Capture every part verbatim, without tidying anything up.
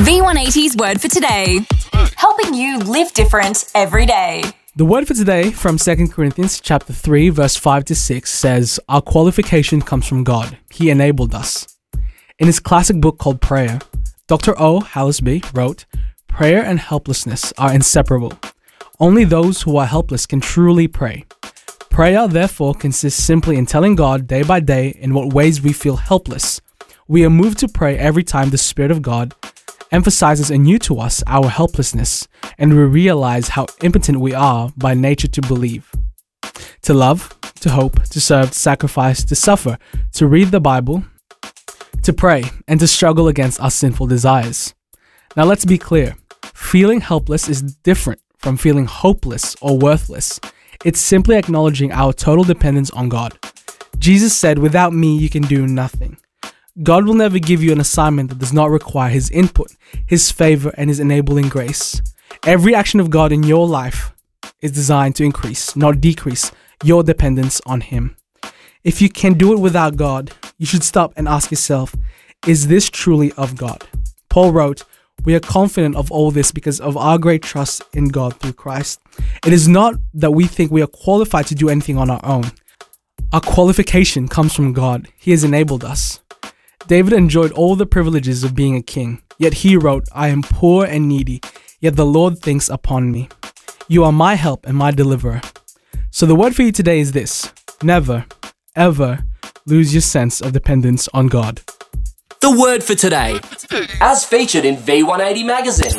V one eighty's Word for Today, helping you live different every day. The word for today from Second Corinthians chapter three, verse five to six says, "Our qualification comes from God. He enabled us." In his classic book called Prayer, Doctor O. Hallesby wrote, "Prayer and helplessness are inseparable. Only those who are helpless can truly pray. Prayer, therefore, consists simply in telling God day by day in what ways we feel helpless. We are moved to pray every time the Spirit of God emphasizes anew to us our helplessness, and we realize how impotent we are by nature to believe, to love, to hope, to serve, to sacrifice, to suffer, to read the Bible, to pray, and to struggle against our sinful desires." Now let's be clear. Feeling helpless is different from feeling hopeless or worthless. It's simply acknowledging our total dependence on God. Jesus said, "Without me, you can do nothing." God will never give you an assignment that does not require His input, His favor, and His enabling grace. Every action of God in your life is designed to increase, not decrease, your dependence on Him. If you can do it without God, you should stop and ask yourself, is this truly of God? Paul wrote, "We are confident of all this because of our great trust in God through Christ." It is not that we think we are qualified to do anything on our own. Our qualification comes from God. He has enabled us. David enjoyed all the privileges of being a king, yet he wrote, "I am poor and needy, yet the Lord thinks upon me. You are my help and my deliverer." So the word for you today is this: never, ever lose your sense of dependence on God. The word for today, as featured in V one eighty magazine.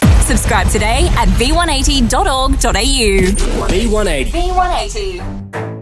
Subscribe today at v one eighty dot org dot a u. V one eighty. V one eighty.